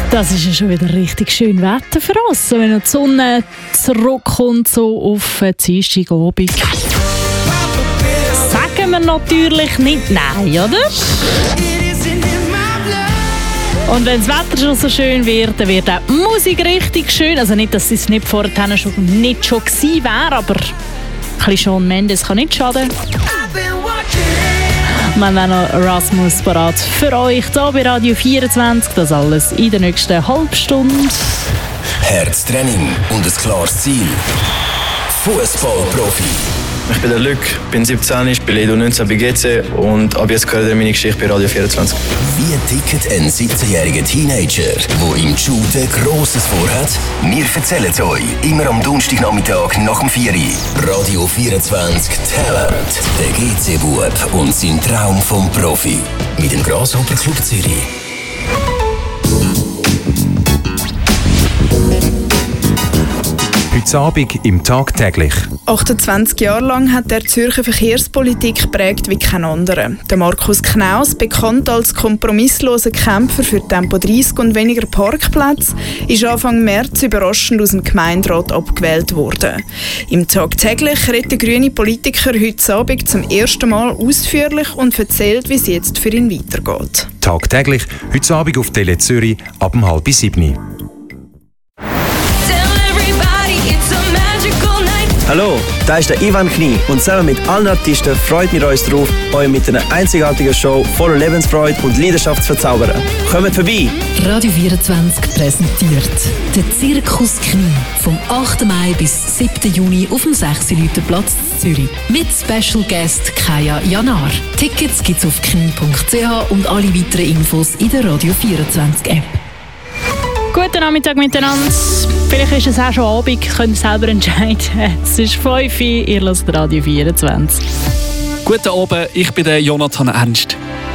Das ist ja schon wieder richtig schön Wetter für uns, wenn die Sonne zurückkommt, so auf Dienstagabend. Sagen wir natürlich nicht nein, oder? Und wenn das Wetter schon so schön wird, dann wird auch die Musik richtig schön. Also nicht, dass es nicht vorher nicht schon gewesen wäre, aber ein bisschen Shawn Mendes kann nicht schaden. Wir haben auch noch Rasmus parat für euch hier bei Radio 24. Das alles in der nächsten halben Stunde. Herztraining und ein klares Ziel. Fußballprofi. Ich bin der Luc, bin 17, spiele Edo 19 bei GC und ab jetzt gehört meine Geschichte bei Radio 24. Wie tickt ein 17-jähriger Teenager, der im Shooten Grosses vorhat? Wir erzählen es euch immer am Donnerstagnachmittag nach dem 4 Uhr. Radio 24 Talent. Der GC-Bub und sein Traum vom Profi. Mit dem Grasshopper Club Zürich. Heute Abend im Tagtäglich. 28 Jahre lang hat der Zürcher Verkehrspolitik geprägt wie kein anderer. Der Markus Knaus, bekannt als kompromissloser Kämpfer für Tempo 30 und weniger Parkplätze, ist Anfang März überraschend aus dem Gemeinderat abgewählt worden. Im Tagtäglich redet der grüne Politiker heute Abend zum ersten Mal ausführlich und erzählt, wie es jetzt für ihn weitergeht. Tagtäglich, heute Abend auf Tele Zürich ab 6:30. Hallo, da ist der Ivan Knie und zusammen mit allen Artisten freuen wir uns darauf, euch mit einer einzigartigen Show voller Lebensfreude und Leidenschaft zu verzaubern. Kommt vorbei! Radio 24 präsentiert den Zirkus Knie vom 8. Mai bis 7. Juni auf dem 6-Leute-Platz Zürich mit Special Guest Kaya Janar. Tickets gibt's auf knie.ch und alle weiteren Infos in der Radio 24 App. Guten Nachmittag miteinander. Vielleicht ist es auch schon Abend, könnt ihr selber entscheiden. Es ist 5 Uhr, ihr hört Radio 24. Guten Abend, ich bin der Jonathan Ernst.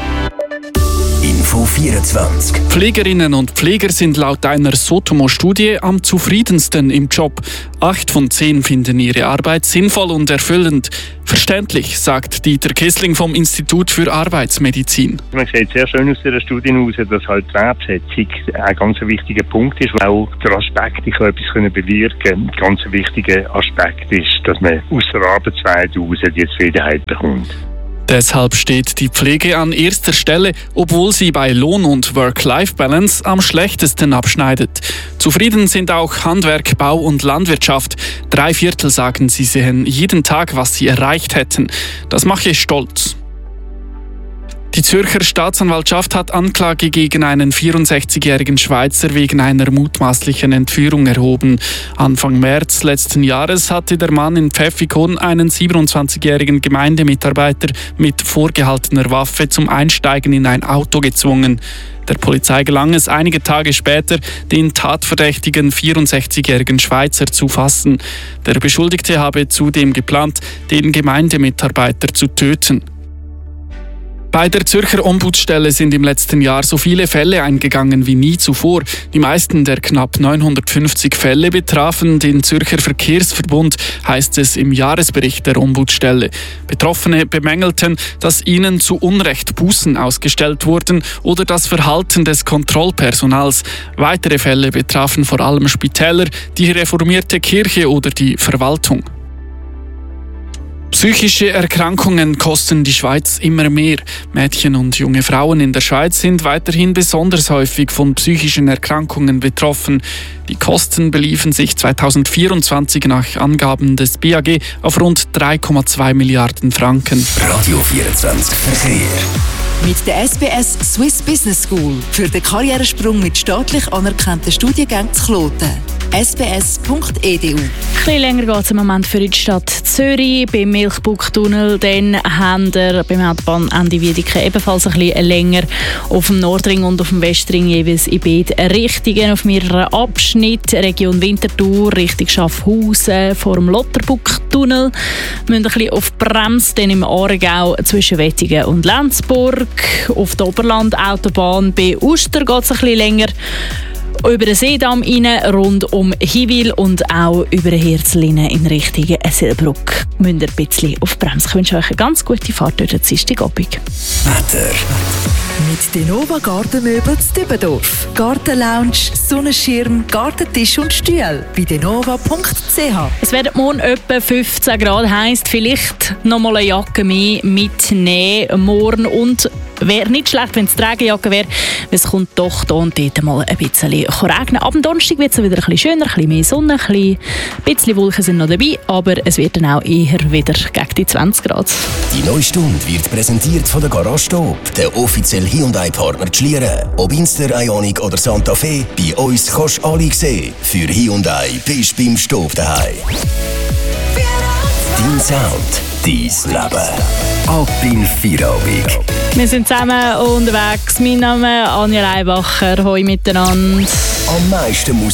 Info 24. Pflegerinnen und Pfleger sind laut einer Sotomo-Studie am zufriedensten im Job. 8 von 10 finden ihre Arbeit sinnvoll und erfüllend. Verständlich, sagt Dieter Kessling vom Institut für Arbeitsmedizin. Man sieht sehr schön aus dieser Studie heraus, dass halt die Wertschätzung ein ganz wichtiger Punkt ist, weil auch der Aspekt, ich kann etwas bewirken können, ein ganz wichtiger Aspekt ist, dass man aus der Arbeitswelt heraus die Zufriedenheit bekommt. Deshalb steht die Pflege an erster Stelle, obwohl sie bei Lohn- und Work-Life-Balance am schlechtesten abschneidet. Zufrieden sind auch Handwerk, Bau und Landwirtschaft. 3/4 sagen, sie sehen jeden Tag, was sie erreicht hätten. Das mache ich stolz. Die Zürcher Staatsanwaltschaft hat Anklage gegen einen 64-jährigen Schweizer wegen einer mutmaßlichen Entführung erhoben. Anfang März letzten Jahres hatte der Mann in Pfäffikon einen 27-jährigen Gemeindemitarbeiter mit vorgehaltener Waffe zum Einsteigen in ein Auto gezwungen. Der Polizei gelang es einige Tage später, den tatverdächtigen 64-jährigen Schweizer zu fassen. Der Beschuldigte habe zudem geplant, den Gemeindemitarbeiter zu töten. Bei der Zürcher Ombudsstelle sind im letzten Jahr so viele Fälle eingegangen wie nie zuvor. Die meisten der knapp 950 Fälle betrafen den Zürcher Verkehrsverbund, heißt es im Jahresbericht der Ombudsstelle. Betroffene bemängelten, dass ihnen zu Unrecht Bußen ausgestellt wurden oder das Verhalten des Kontrollpersonals. Weitere Fälle betrafen vor allem Spitäler, die reformierte Kirche oder die Verwaltung. Psychische Erkrankungen kosten die Schweiz immer mehr. Mädchen und junge Frauen in der Schweiz sind weiterhin besonders häufig von psychischen Erkrankungen betroffen. Die Kosten beliefen sich 2024 nach Angaben des BAG auf rund 3,2 Milliarden Franken. Radio 24 Verkehr. Mit der SBS Swiss Business School für den Karrieresprung mit staatlich anerkannten Studiengängen zu Kloten. sbs.edu. Ein bisschen länger geht es im Moment für die Stadt Zürich. Beim Milchbuchtunnel dann haben wir beim Hauptbahnende Wiedeke ebenfalls ein bisschen länger. Auf dem Nordring und auf dem Westring jeweils in beiden Richtungen auf mehreren Abschnitten. Region Winterthur, Richtung Schaffhausen vor dem Lotterbuchtunnel. Wir müssen ein bisschen auf Bremse, dann im Aargau zwischen Wettingen und Lenzburg. Auf der Oberland-Autobahn bei Uster geht es ein bisschen länger. über den Seedamm rein, rund um Hiwil und auch über den Herzlinen in Richtung Selbruck. Müsst ihr ein bisschen auf die Bremse. Ich wünsche euch eine ganz gute Fahrt durch den Dienstagabend. Wetter. Mit Denova Gartenmöbel zu Dübendorf. Gartenlounge, Sonnenschirm, Gartentisch und Stühle bei denova.ch. Es werden morgen etwa 15 Grad, heisst vielleicht noch mal eine Jacke mehr mitnehmen morgen. Und wäre nicht schlecht, wenn es Trägerjacke wäre, es kommt doch hier und dort mal ein bisschen regnen. Ab dem Donnerstag wird es wieder ein bisschen schöner, ein bisschen mehr Sonne, ein bisschen Wolken sind noch dabei, aber es wird dann auch eher wieder gegen die 20 Grad. Die neue Stunde wird präsentiert von der Garage Stop, der offizielle Hyundai-Partner Schlieren. Ob Inster, Ioniq oder Santa Fe, bei uns kannst du alle sehen. Für Hyundai bist du beim Stop daheim. Dein Sound, dein Leben. Ab in Feierabend. Wir sind zusammen unterwegs. Mein Name ist Anja Leibacher. Hoi miteinander. Am meisten Musik